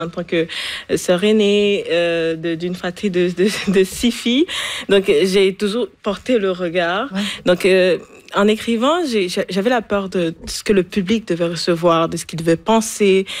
en tant que sœur aînée d'une fratrie de 6 filles. Donc, j'ai toujours porté le regard. Ouais. Donc, en écrivant, j'avais la peur de ce que le public devait recevoir, de ce qu'il devait penser,